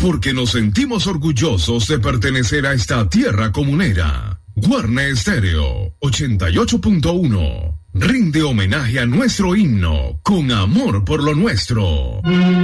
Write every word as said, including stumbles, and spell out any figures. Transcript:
porque nos sentimos orgullosos de pertenecer a esta tierra comunera. Guarne Estéreo ochenta y ocho punto uno rinde homenaje a nuestro himno con amor por lo nuestro.